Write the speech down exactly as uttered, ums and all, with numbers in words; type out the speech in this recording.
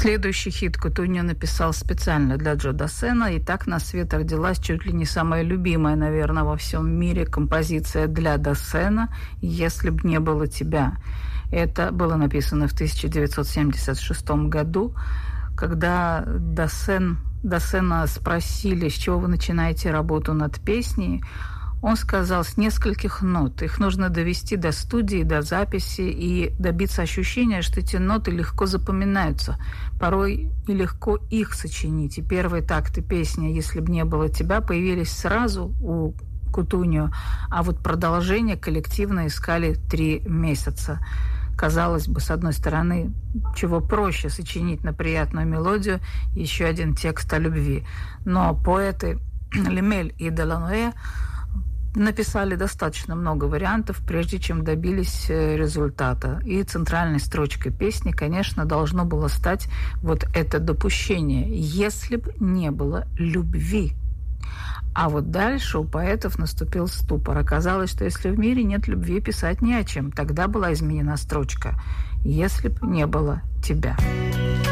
Следующий хит Кутуньо написал специально для Джо Дассена, и так на свет родилась чуть ли не самая любимая, наверное, во всем мире композиция для Дассена «Если б не было тебя». Это было написано в тысяча девятьсот семьдесят шестом году, когда Дассен, Дассена спросили, с чего вы начинаете работу над песней. Он сказал, с нескольких нот. Их нужно довести до студии, до записи и добиться ощущения, что эти ноты легко запоминаются. Порой и легко их сочинить. И первые такты песни «Если б не было тебя» появились сразу у Кутуньо, а вот продолжение коллективно искали три месяца. Казалось бы, с одной стороны, чего проще сочинить на приятную мелодию еще один текст о любви. Но поэты Лемель и Деланоэ написали достаточно много вариантов, прежде чем добились результата. И центральной строчкой песни, конечно, должно было стать вот это допущение «если б не было любви». А вот дальше у поэтов наступил ступор. Оказалось, что если в мире нет любви, писать не о чем. Тогда была изменена строчка «если б не было тебя».